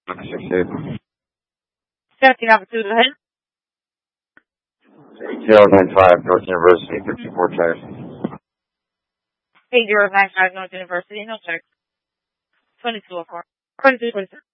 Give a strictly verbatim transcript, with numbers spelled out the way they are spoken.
six eight. seventeen Opportunity, go ahead. zero nine five, North University, fifty-four text. eight zero nine five North University, no text. twenty-two oh four. twenty-two twenty-six.